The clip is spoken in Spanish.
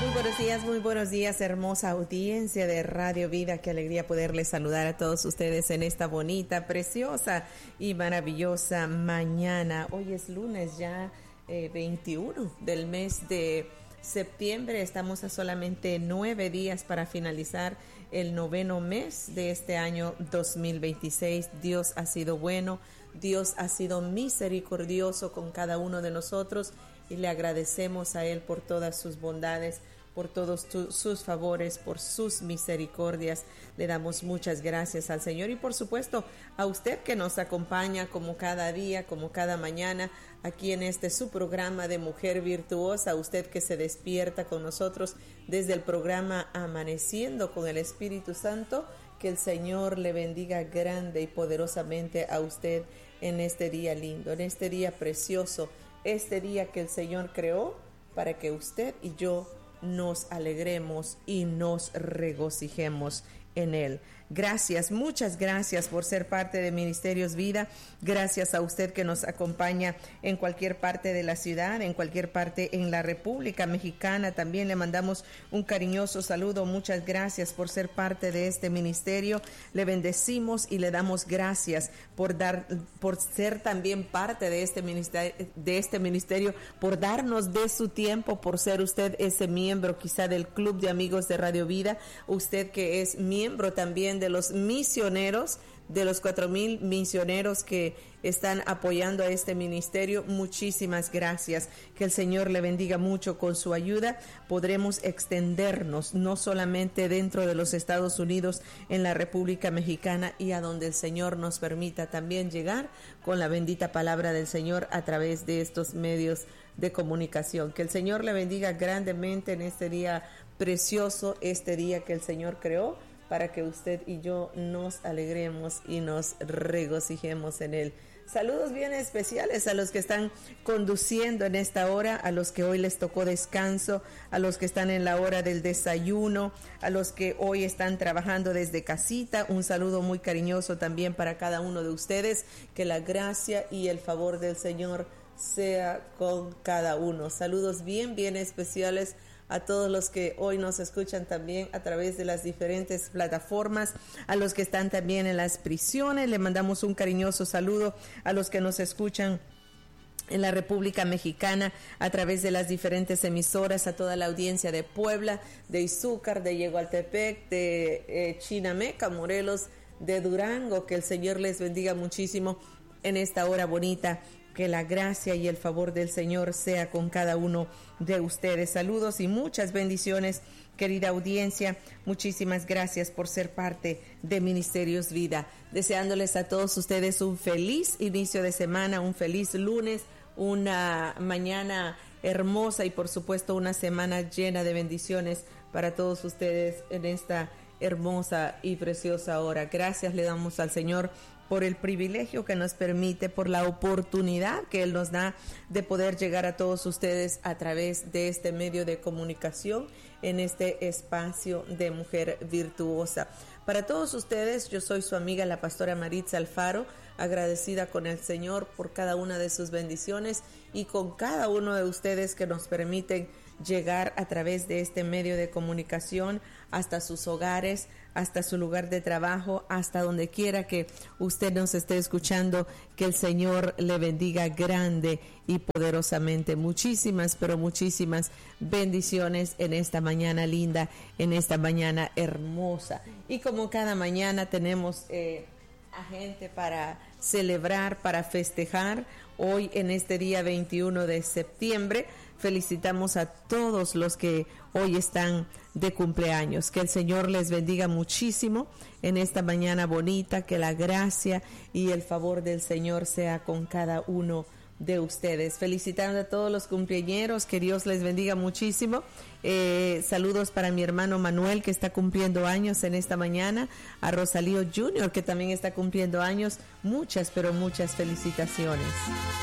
Muy buenos días, hermosa audiencia de Radio Vida. Qué alegría poderles saludar a todos ustedes en esta bonita, preciosa y maravillosa mañana. Hoy es lunes ya 21 del mes de septiembre. Estamos a solamente 9 días para finalizar el 9º mes de este año 2026. Dios ha sido bueno, Dios ha sido misericordioso con cada uno de nosotros y le agradecemos a Él por todas sus bondades, por todos sus favores, por sus misericordias. Le damos muchas gracias al Señor y por supuesto a usted que nos acompaña como cada día, como cada mañana, aquí en su programa de Mujer Virtuosa. Usted que se despierta con nosotros desde el programa Amaneciendo con el Espíritu Santo. Que el Señor le bendiga grande y poderosamente a usted en este día lindo, en este día precioso, este día que el Señor creó para que usted y yo nos alegremos y nos regocijemos en Él. Gracias, muchas gracias por ser parte de Ministerios Vida. Gracias a usted que nos acompaña en cualquier parte de la ciudad, en cualquier parte en la República Mexicana. También le mandamos un cariñoso saludo. Muchas gracias por ser parte de este ministerio. Le bendecimos y le damos gracias por ser también parte de este ministerio, por darnos de su tiempo, por ser usted ese miembro quizá del Club de Amigos de Radio Vida. Usted que es miembro también de los misioneros, de los 4,000 misioneros que están apoyando a este ministerio. Muchísimas gracias. Que el Señor le bendiga mucho. Con su ayuda podremos extendernos no solamente dentro de los Estados Unidos, en la República Mexicana y a donde el Señor nos permita también llegar con la bendita palabra del Señor a través de estos medios de comunicación. Que el Señor le bendiga grandemente en este día precioso, este día que el Señor creó para que usted y yo nos alegremos y nos regocijemos en Él. Saludos bien especiales a los que están conduciendo en esta hora, a los que hoy les tocó descanso, a los que están en la hora del desayuno, a los que hoy están trabajando desde casita. Un saludo muy cariñoso también para cada uno de ustedes. Que la gracia y el favor del Señor sea con cada uno. Saludos bien especiales a todos los que hoy nos escuchan también a través de las diferentes plataformas, a los que están también en las prisiones. Le mandamos un cariñoso saludo a los que nos escuchan en la República Mexicana a través de las diferentes emisoras, a toda la audiencia de Puebla, de Izúcar, de Yegualtepec, de Chinameca, Morelos, de Durango. Que el Señor les bendiga muchísimo en esta hora bonita. Que la gracia y el favor del Señor sea con cada uno de ustedes. Saludos y muchas bendiciones, querida audiencia. Muchísimas gracias por ser parte de Ministerios Vida. Deseándoles a todos ustedes un feliz inicio de semana, un feliz lunes, una mañana hermosa y por supuesto una semana llena de bendiciones para todos ustedes en esta hermosa y preciosa hora. Gracias le damos al Señor por el privilegio que nos permite, por la oportunidad que Él nos da de poder llegar a todos ustedes a través de este medio de comunicación en este espacio de Mujer Virtuosa. Para todos ustedes, yo soy su amiga la pastora Maritza Alfaro, agradecida con el Señor por cada una de sus bendiciones y con cada uno de ustedes que nos permiten llegar a través de este medio de comunicación hasta sus hogares, hasta su lugar de trabajo, hasta donde quiera que usted nos esté escuchando. Que el Señor le bendiga grande y poderosamente. Muchísimas, pero muchísimas bendiciones en esta mañana linda, en esta mañana hermosa. Y como cada mañana tenemos a gente para celebrar, para festejar. Hoy en este día 21 de septiembre felicitamos a todos los que hoy están de cumpleaños. Que el Señor les bendiga muchísimo en esta mañana bonita. Que la gracia y el favor del Señor sea con cada uno de ustedes. Felicitando a todos los cumpleañeros, que Dios les bendiga muchísimo. Saludos para mi hermano Manuel, que está cumpliendo años en esta mañana, a Rosalío Junior, que también está cumpliendo años. Muchas, pero muchas felicitaciones.